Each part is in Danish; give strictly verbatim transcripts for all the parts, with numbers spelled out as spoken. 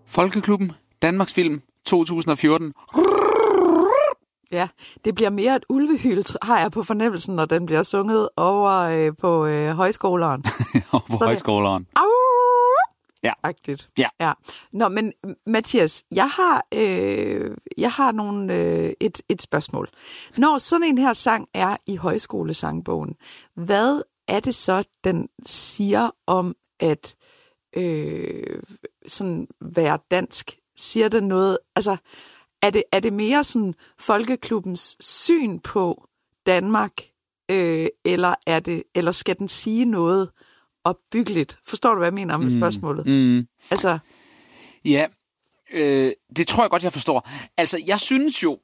Folkeklubben, Danmarks Film, to tusind og fjorten. Ja, det bliver mere et ulvehyl, har jeg på fornemmelsen, når den bliver sunget over øh, på øh, højskoleren. over på højskoleren. Ja. Agtigt. Ja. ja. Nå, men Mathias, jeg har, øh, jeg har nogle, øh, et, et spørgsmål. Når sådan en her sang er i højskolesangbogen, hvad er det så, den siger om at øh, sådan være dansk? Siger det noget? Altså, er det, er det mere sådan folkeklubbens syn på Danmark, øh, eller, er det, eller skal den sige noget opbyggeligt? Forstår du, hvad jeg mener med mm. spørgsmålet? Mm. Altså... Ja, øh, det tror jeg godt, jeg forstår. Altså, jeg synes jo,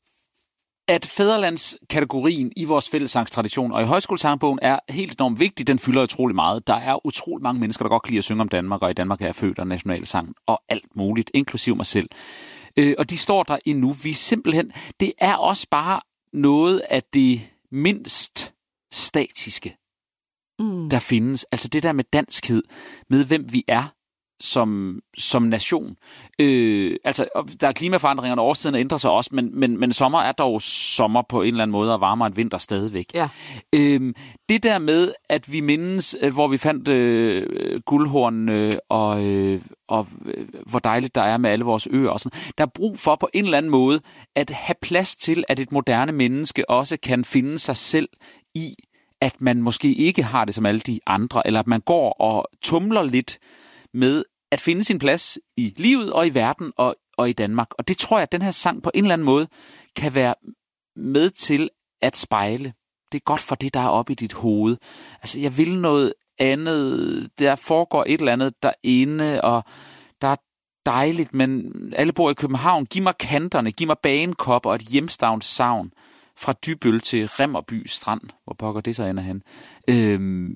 at fædrelandskategorien i vores fællessangstradition og i højskolesangbogen er helt enormt vigtig. Den fylder utrolig meget. Der er utrolig mange mennesker, der godt kan lide at synge om Danmark, og i Danmark er jeg født og nationalsang og alt muligt, inklusiv mig selv. Øh, og de står der endnu. Vi simpelthen, det er også bare noget af det mindst statiske, mm. der findes. Altså det der med danskhed, med hvem vi er som, som nation. Øh, altså, der er klimaforandringer, og årstiden ændrer sig også, men, men, men sommer er dog sommer på en eller anden måde, og varmere end vinter stadigvæk. Ja. Øh, det der med, at vi mindes, hvor vi fandt øh, guldhornene, og, øh, og øh, hvor dejligt der er med alle vores øer og sådan. Der er brug for på en eller anden måde, at have plads til, at et moderne menneske også kan finde sig selv i, at man måske ikke har det som alle de andre, eller at man går og tumler lidt med at finde sin plads i livet og i verden og, og i Danmark. Og det tror jeg, at den her sang på en eller anden måde kan være med til at spejle. Det er godt for det, der er oppe i dit hoved. Altså, jeg vil noget andet. Der foregår et eller andet derinde, og der er dejligt, men alle bor i København. Giv mig kanterne, giv mig banekop og et hjemstavnssavn fra Dybøl til Remmerby Strand. Hvor pokker det så ender hen? Øhm,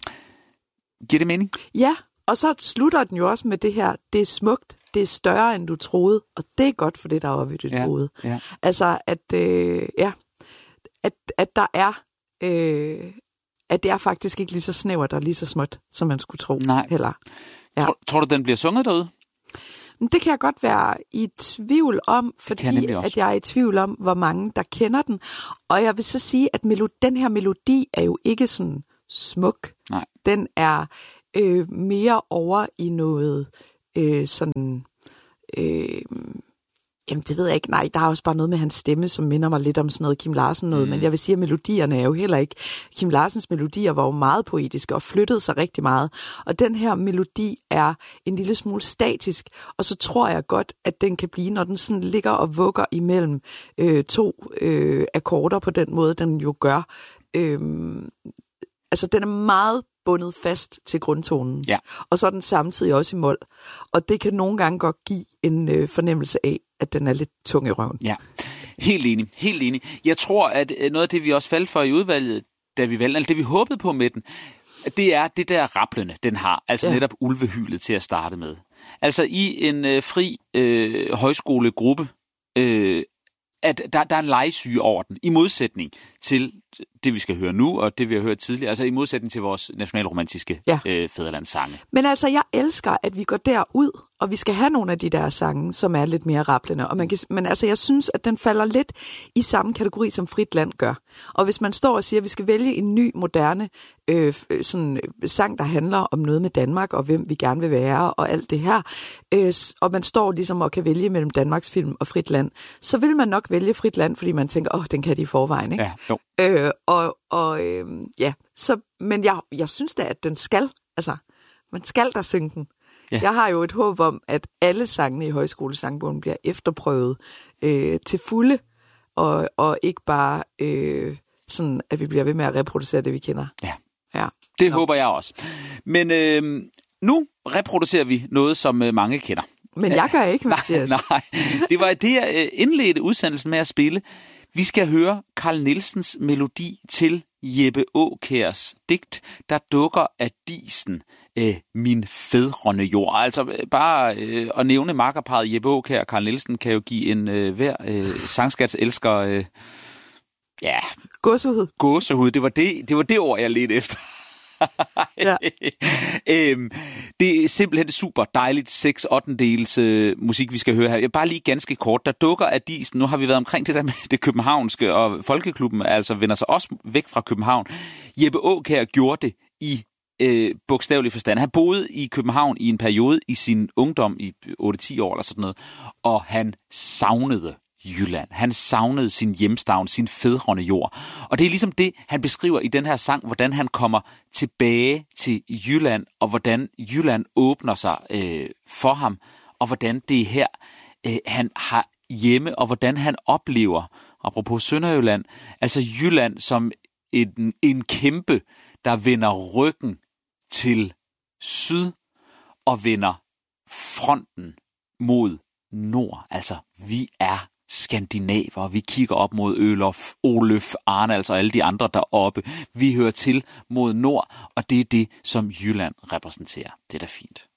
giver det mening? Ja. Og så slutter den jo også med det her, det er smukt, det er større, end du troede, og det er godt for det, der er oppe i dit ja, hoved. Ja. Altså, at, øh, ja, at, at der er, øh, at det er faktisk ikke lige så snævert og lige så småt, som man skulle tro. Nej. Heller. Ja. Tror, tror du, den bliver sunget derude? Det kan jeg godt være i tvivl om, fordi jeg at jeg er i tvivl om, hvor mange der kender den. Og jeg vil så sige, at melo- den her melodi er jo ikke sådan smuk. Nej. Den er øh, mere over i noget øh, sådan... Øh, jamen, det ved jeg ikke. Nej, der er også bare noget med hans stemme, som minder mig lidt om sådan noget Kim Larsen noget. Mm. Men jeg vil sige, at melodierne er jo heller ikke... Kim Larsens melodier var jo meget poetiske og flyttede sig rigtig meget. Og den her melodi er en lille smule statisk. Og så tror jeg godt, at den kan blive, når den sådan ligger og vugger imellem øh, to øh, akkorder på den måde, den jo gør. Øh, altså, den er meget bundet fast til grundtonen. Ja. Og så er den samtidig også i mol. Og det kan nogle gange godt give en øh, fornemmelse af, at den er lidt tung i røven. Ja, helt enig, helt enig. Jeg tror, at noget af det, vi også faldt for i udvalget, da vi valgte, eller det vi håbede på med den, det er det der rablende, den har. Altså ja. Netop ulvehylet til at starte med. Altså i en øh, fri øh, højskolegruppe, øh, at der, der er en legesyge over den, i modsætning til det, vi skal høre nu, og det, vi har hørt tidligere, altså i modsætning til vores nationalromantiske ja. øh, fædrelandssange. Men altså, jeg elsker, at vi går derud, og vi skal have nogle af de der sange, som er lidt mere rablende. Og man kan, men altså, jeg synes, at den falder lidt i samme kategori, som Frit Land gør. Og hvis man står og siger, at vi skal vælge en ny, moderne øh, sådan, sang, der handler om noget med Danmark, og hvem vi gerne vil være, og alt det her, øh, og man står ligesom og kan vælge mellem Danmarks Film og Frit Land, så vil man nok vælge Frit Land, fordi man tænker, åh, oh, den kan de i forvejen, ikke? Ja, jo. Øh, og og øh, ja, så, men jeg, jeg synes da, at den skal, altså, man skal da synge den. Ja. Jeg har jo et håb om, at alle sangene i højskolesangbogen bliver efterprøvet øh, til fulde, og, og ikke bare øh, sådan, at vi bliver ved med at reproducere det, vi kender. Ja, ja. det Nå. håber jeg også. Men øh, nu reproducerer vi noget, som øh, mange kender. Men jeg gør ikke, Mathias. Nej, nej. Det var det, jeg indledte udsendelsen med at spille. Vi skal høre Carl Nielsens melodi til Jeppe Aakjærs digt, der dukker af disen, øh, min fædrende jord. Altså bare øh, at nævne makkerparret Jeppe Aakjær og Carl Nielsen kan jo give en øh, hver øh, sangskatselsker øh, ja, gåsehud. Gåsehud, det var det, det var det ord, jeg ledte efter. Ja. øhm, det er simpelthen super dejligt seks ottendels øh, musik, vi skal høre her. Jeg bare lige ganske kort. Der dukker af disen. Nu har vi været omkring det der med det københavnske, og Folkeklubben altså vender sig også væk fra København. Jeppe Aakjær gjorde det i øh, bogstavelig forstand. Han boede i København i en periode i sin ungdom, i otte ti år eller sådan noget, og han savnede Jylland. Han savnede sin hjemstavn, sin fædrende jord. Og det er ligesom det, han beskriver i den her sang, hvordan han kommer tilbage til Jylland, og hvordan Jylland åbner sig øh, for ham, og hvordan det er her, øh, han har hjemme, og hvordan han oplever, apropos Sønderjylland, altså Jylland som en, en kæmpe, der vender ryggen til syd, og vender fronten mod nord. Altså, vi er skandinaver, vi kigger op mod Øluf, Oløf, Arne, altså alle de andre deroppe. Vi hører til mod nord, og det er det, som Jylland repræsenterer. Det er da fint.